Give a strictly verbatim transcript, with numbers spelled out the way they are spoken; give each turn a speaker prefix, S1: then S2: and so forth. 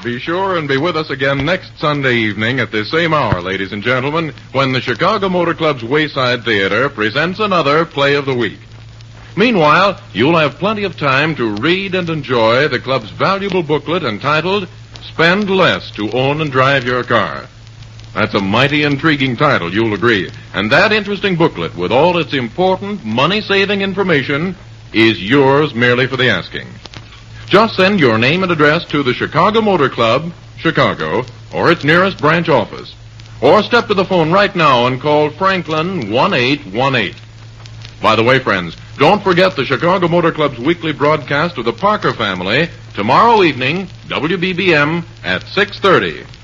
S1: Be sure and be with us again next Sunday evening at this same hour, ladies and gentlemen, when the Chicago Motor Club's Wayside Theater presents another Play of the Week. Meanwhile, you'll have plenty of time to read and enjoy the club's valuable booklet entitled Spend Less to Own and Drive Your Car. That's a mighty intriguing title, you'll agree. And that interesting booklet, with all its important money-saving information, is yours merely for the asking. Just send your name and address to the Chicago Motor Club, Chicago, or its nearest branch office. Or step to the phone right now and call Franklin one eight one eight. By the way, friends, don't forget the Chicago Motor Club's weekly broadcast of the Parker Family tomorrow evening, W B B M, at six thirty.